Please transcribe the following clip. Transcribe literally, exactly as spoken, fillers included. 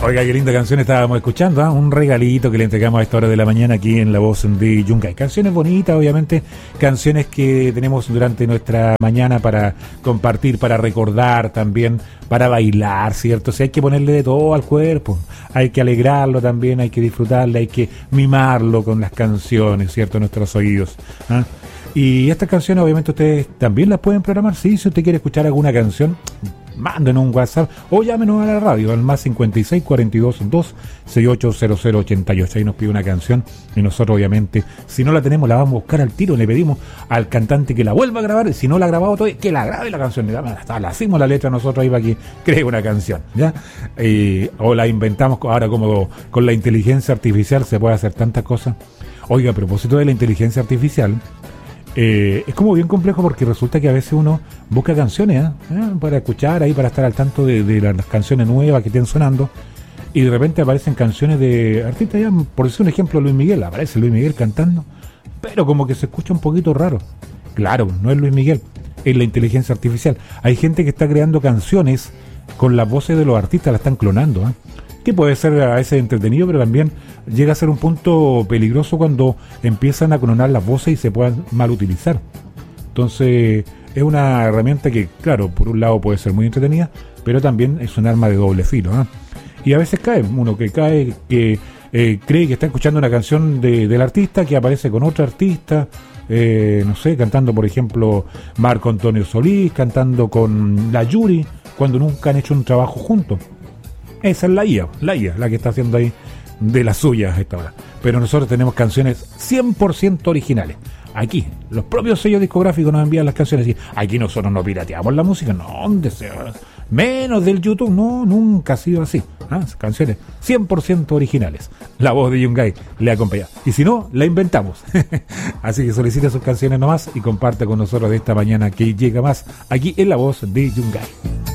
Oiga, qué linda canción estábamos escuchando, ¿eh? Un regalito que le entregamos a esta hora de la mañana aquí en La Voz de Yungay. Canciones bonitas, obviamente, canciones que tenemos durante nuestra mañana para compartir, para recordar también, para bailar, ¿cierto? O sea, hay que ponerle de todo al cuerpo, hay que alegrarlo también, hay que disfrutarle, hay que mimarlo con las canciones, ¿cierto? Nuestros oídos, ¿eh? Y estas canciones obviamente ustedes también las pueden programar, sí, si usted quiere escuchar alguna canción, mándenos un WhatsApp o llámenos a la radio al más cincuenta y seis, cuarenta y dos, dos, sesenta y ocho, cero cero, ochenta y ocho. Ahí nos pide una canción y nosotros obviamente, si no la tenemos, la vamos a buscar al tiro. Le pedimos al cantante que la vuelva a grabar, y si no la ha grabado todavía, que la grabe la canción. Le hacemos la letra nosotros ahí para que cree una canción, ¿ya? Eh, o la inventamos. Ahora, como con la inteligencia artificial se puede hacer tantas cosas. Oiga, a propósito de la inteligencia artificial, Eh, es como bien complejo porque resulta que a veces uno busca canciones ¿eh? ¿Eh? para escuchar ahí, para estar al tanto de, de las canciones nuevas que estén sonando, y de repente aparecen canciones de artistas, ya, por decir un ejemplo, Luis Miguel, aparece Luis Miguel cantando, pero como que se escucha un poquito raro. Claro, no es Luis Miguel, es la inteligencia artificial. Hay gente que está creando canciones con las voces de los artistas, la están clonando, ¿eh? que puede ser a veces entretenido, pero también llega a ser un punto peligroso cuando empiezan a clonar las voces y se puedan mal utilizar. Entonces es una herramienta que, claro, por un lado puede ser muy entretenida, pero también es un arma de doble filo, ¿eh? Y a veces cae, uno que cae, que eh, cree que está escuchando una canción de, del artista, que aparece con otro artista, eh, no sé, cantando por ejemplo Marco Antonio Solís, cantando con la Yuri, cuando nunca han hecho un trabajo juntos. Esa es la I A, la I A, la que está haciendo ahí de las suyas a esta hora. Pero nosotros tenemos canciones cien por ciento originales. Aquí, los propios sellos discográficos nos envían las canciones y aquí nosotros no pirateamos la música, no, ¿dónde se va? Menos del YouTube, no, nunca ha sido así. ¿Ah? Canciones cien por ciento originales. La Voz de Yungay le acompaña. Y si no, la inventamos. Así que solicite sus canciones nomás y comparte con nosotros de esta mañana que llega más aquí en La Voz de Yungay.